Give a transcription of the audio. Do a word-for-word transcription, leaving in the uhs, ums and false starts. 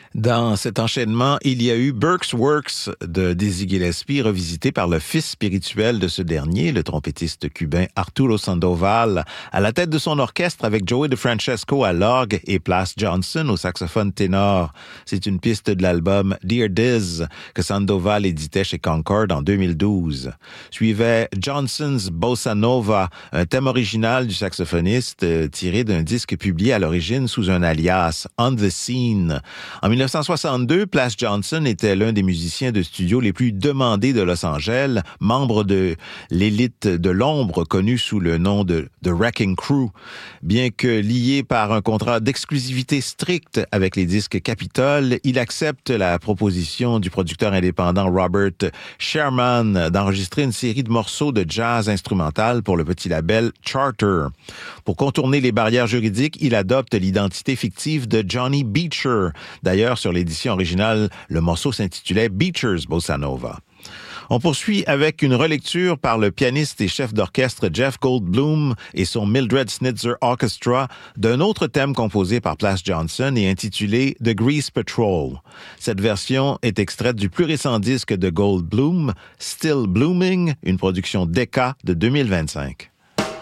Dans cet enchaînement, il y a eu Burke's Works de Dizzy Gillespie, revisité par le fils spirituel de ce dernier, le trompettiste cubain Arturo Sandoval, à la tête de son orchestre avec Joey DeFrancesco à l'orgue et Plas Johnson au saxophone ténor. C'est une piste de l'album Dear Diz que Sandoval éditait chez Concord en deux mille douze. Suivait Johnson's Bossa Nova, un thème original du saxophoniste euh, tiré d'un disque publié à l'origine sous un alias, On the Scene. En mille neuf cent soixante-deux, Plas Johnson était l'un des musiciens de studio les plus demandés de Los Angeles, membre de l'élite de l'ombre connue sous le nom de The Wrecking Crew. Bien que lié par un contrat d'exclusivité stricte avec les disques Capitol, il accepte la proposition du producteur indépendant Robert Sherman d'enregistrer une série de morceaux de jazz instrumental pour le petit label Charter. Pour contourner les barrières juridiques, il adopte l'identité fictive de Johnny Beecher. D'ailleurs, sur l'édition originale, le morceau s'intitulait Beecher's Bossa Nova. On poursuit avec une relecture par le pianiste et chef d'orchestre Jeff Goldblum et son Mildred Snitzer Orchestra d'un autre thème composé par Plas Johnson et intitulé The Grease Patrol. Cette version est extraite du plus récent disque de Goldblum, Still Blooming, une production Decca de deux mille vingt-cinq.